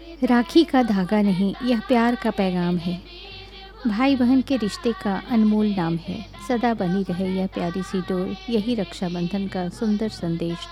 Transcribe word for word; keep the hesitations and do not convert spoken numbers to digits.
राखी का धागा नहीं, यह प्यार का पैगाम है। भाई बहन के रिश्ते का अनमोल नाम है। सदा बनी रहे यह प्यारी सी डोर, यही रक्षाबंधन का सुंदर संदेश